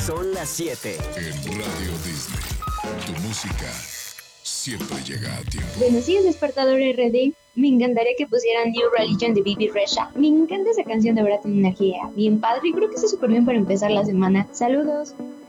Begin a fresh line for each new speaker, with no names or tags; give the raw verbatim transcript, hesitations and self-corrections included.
Son las siete.
En Radio Disney, tu música siempre llega a tiempo.
Buenos días, despertador R D. Me encantaría que pusieran New Religion de Bibi Rexha. Me encanta esa canción, de verdad tiene energía bien padre y creo que está súper bien para empezar la semana. Saludos.